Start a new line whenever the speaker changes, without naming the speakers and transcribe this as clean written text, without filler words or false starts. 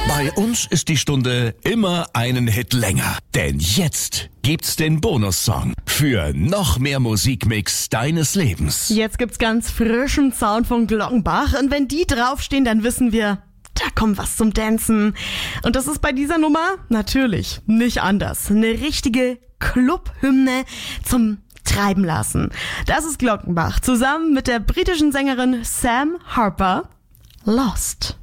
Bei uns ist die Stunde immer einen Hit länger. Denn jetzt gibt's den Bonussong für noch mehr Musikmix deines Lebens.
Jetzt gibt's ganz frischen Sound von Glockenbach. Und wenn die draufstehen, dann wissen wir, da kommt was zum Dancen. Und das ist bei dieser Nummer natürlich nicht anders. Eine richtige Clubhymne zum Treiben lassen. Das ist Glockenbach zusammen mit der britischen Sängerin Sam Harper. Lost.